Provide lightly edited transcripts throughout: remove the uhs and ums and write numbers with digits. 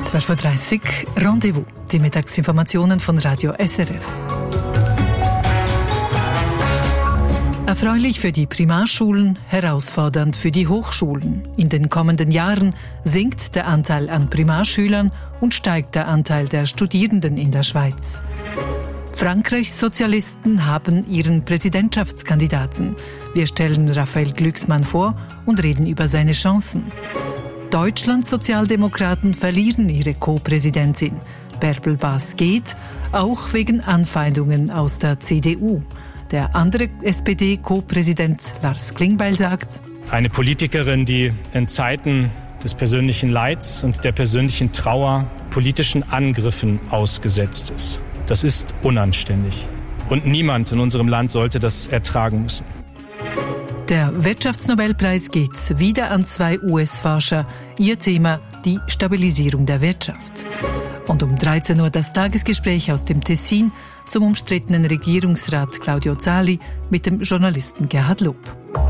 12.30 Uhr Rendezvous, die Mittagsinformationen von Radio SRF. Erfreulich für die Primarschulen, herausfordernd für die Hochschulen. In den kommenden Jahren sinkt der Anteil an Primarschülern und steigt der Anteil der Studierenden in der Schweiz. Frankreichs Sozialisten haben ihren Präsidentschaftskandidaten. Wir stellen Raphael Glucksmann vor und reden über seine Chancen. Deutschlands Sozialdemokraten verlieren ihre Co-Präsidentin. Bärbel Bas geht, auch wegen Anfeindungen aus der CDU. Der andere SPD-Co-Präsident Lars Klingbeil sagt: Eine Politikerin, die in Zeiten des persönlichen Leids und der persönlichen Trauer politischen Angriffen ausgesetzt ist. Das ist unanständig. Und niemand in unserem Land sollte das ertragen müssen. Der Wirtschaftsnobelpreis geht wieder an 2 US-Forscher. Ihr Thema: die Stabilisierung der Wirtschaft. Und um 13 Uhr das Tagesgespräch aus dem Tessin zum umstrittenen Regierungsrat Claudio Zali mit dem Journalisten Gerhard Lob.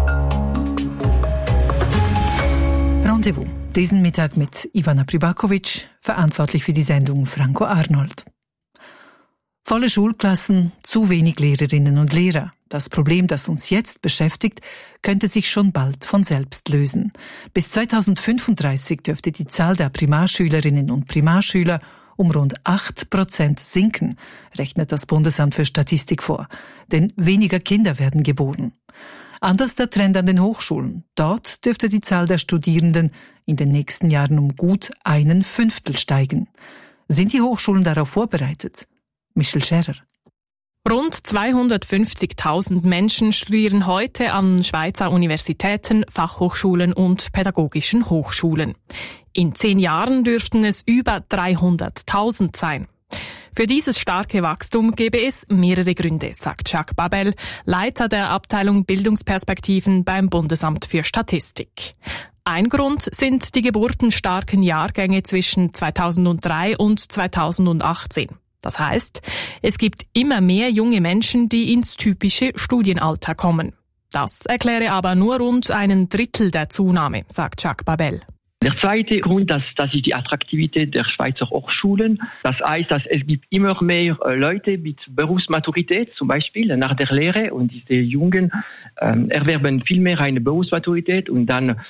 Rendezvous. Diesen Mittag mit Ivana Pribakovic, verantwortlich für die Sendung Franco Arnold. Volle Schulklassen, zu wenig Lehrerinnen und Lehrer. Das Problem, das uns jetzt beschäftigt, könnte sich schon bald von selbst lösen. Bis 2035 dürfte die Zahl der Primarschülerinnen und Primarschüler um rund 8% sinken, rechnet das Bundesamt für Statistik vor. Denn weniger Kinder werden geboren. Anders der Trend an den Hochschulen. Dort dürfte die Zahl der Studierenden in den nächsten Jahren um gut 1/5 steigen. Sind die Hochschulen darauf vorbereitet? Michel Scherer. Rund 250.000 Menschen studieren heute an Schweizer Universitäten, Fachhochschulen und pädagogischen Hochschulen. In 10 Jahren dürften es über 300.000 sein. Für dieses starke Wachstum gäbe es mehrere Gründe, sagt Jacques Babel, Leiter der Abteilung Bildungsperspektiven beim Bundesamt für Statistik. Ein Grund sind die geburtenstarken Jahrgänge zwischen 2003 und 2018. Das heißt, es gibt immer mehr junge Menschen, die ins typische Studienalter kommen. Das erkläre aber nur rund 1/3 der Zunahme, sagt Jacques Babel. Der zweite Grund, das ist die Attraktivität der Schweizer Hochschulen. Das heißt, dass es gibt immer mehr Leute mit Berufsmaturität, zum Beispiel nach der Lehre, und diese Jungen erwerben viel mehr eine Berufsmaturität und dann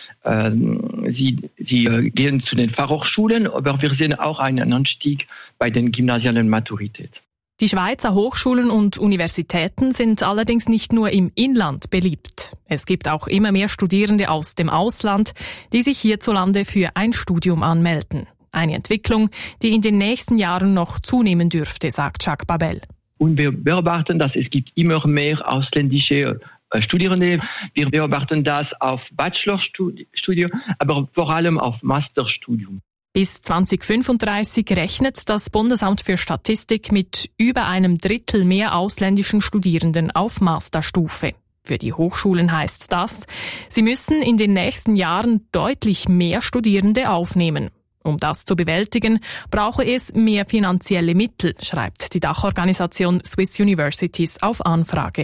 sie gehen zu den Fachhochschulen, aber wir sehen auch einen Anstieg bei den gymnasialen Maturität. Die Schweizer Hochschulen und Universitäten sind allerdings nicht nur im Inland beliebt. Es gibt auch immer mehr Studierende aus dem Ausland, die sich hierzulande für ein Studium anmelden. Eine Entwicklung, die in den nächsten Jahren noch zunehmen dürfte, sagt Jacques Babel. Und wir beobachten, dass es gibt immer mehr ausländische Studierende. Wir beobachten das auf Bachelorstudium, aber vor allem auf Masterstudium. Bis 2035 rechnet das Bundesamt für Statistik mit über 1/3 mehr ausländischen Studierenden auf Masterstufe. Für die Hochschulen heißt das, sie müssen in den nächsten Jahren deutlich mehr Studierende aufnehmen. Um das zu bewältigen, brauche es mehr finanzielle Mittel, schreibt die Dachorganisation Swiss Universities auf Anfrage.